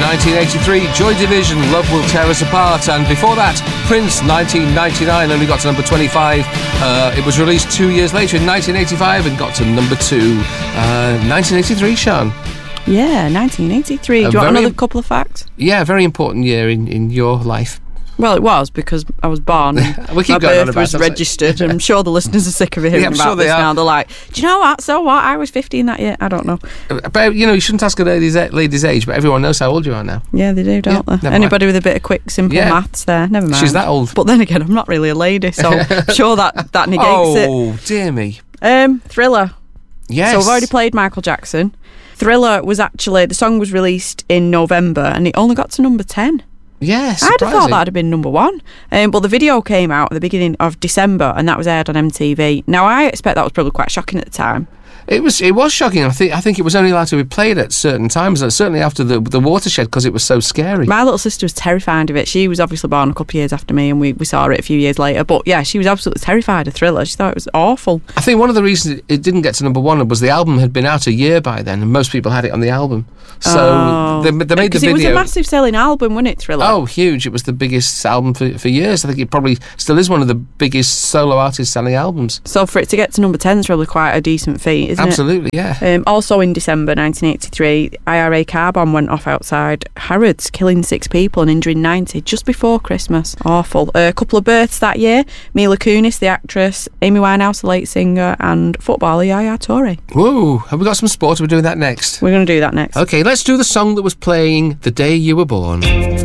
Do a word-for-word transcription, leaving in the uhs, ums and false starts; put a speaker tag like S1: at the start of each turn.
S1: nineteen eighty-three, Joy Division, Love Will Tear Us Apart. And before that, Prince, nineteen ninety-nine, only got to number twenty-five. Uh, it was released two years later in nineteen eighty-five and got to number two. Uh, nineteen eighty-three, Sean.
S2: Yeah, nineteen eighty-three. Do you want another couple of facts?
S1: Yeah, very important year in, in your life.
S2: Well, it was, because I was born and
S1: we keep
S2: my
S1: going on
S2: birth
S1: about
S2: was
S1: it.
S2: registered. And I'm sure the listeners are sick of hearing
S1: Yeah, I'm
S2: about
S1: sure they
S2: this
S1: are.
S2: now. They're like, do you know what? So what? I was fifteen that year. I don't know.
S1: But, you know, you shouldn't ask a lady's, lady's age, but everyone knows how old you are now.
S2: Yeah, they do, don't
S1: Yeah,
S2: they?
S1: never
S2: Anybody with a bit of quick, simple
S1: Yeah.
S2: maths there. Never mind.
S1: She's that old.
S2: But then again, I'm not really a lady, so I'm sure that, that negates
S1: Oh,
S2: it.
S1: dear me.
S2: Um, Thriller.
S1: Yes.
S2: So I've already played Michael Jackson. Thriller was actually, the song was released in November and it only got to number ten.
S1: Yes,
S2: I'd have thought
S1: surprising.
S2: that'd have been number one. Um, but the video came out at the beginning of December and that was aired on M T V. Now, I expect that was probably quite shocking at the time.
S1: It was it was shocking. I think I think it was only allowed to be played at certain times, and certainly after the the watershed, because it was so scary.
S2: My little sister was terrified of it. She was obviously born a couple of years after me and we, we saw it a few years later. But yeah, she was absolutely terrified of Thriller. She thought it was awful.
S1: I think one of the reasons it didn't get to number one was the album had been out a year by then, and most people had it on the album. So
S2: oh.
S1: they, they made the
S2: Because
S1: video.
S2: it was a massive selling album, wasn't it, Thriller?
S1: Oh, huge. It was the biggest album for, for years. I think it probably still is one of the biggest solo artists selling albums.
S2: So for it to get to number ten is probably quite a decent feat, isn't
S1: Absolutely,
S2: it?
S1: yeah.
S2: Um, also in December nineteen eighty-three, I R A car bomb went off outside Harrods, killing six people and injuring ninety just before Christmas. Awful. Uh, a couple of births that year. Mila Kunis, the actress, Amy Winehouse, the late singer, and footballer Yaya Toure.
S1: Whoa, have we got some sport? We're doing that next.
S2: We're going to do that next.
S1: Okay, let's do the song that was playing the day you were born.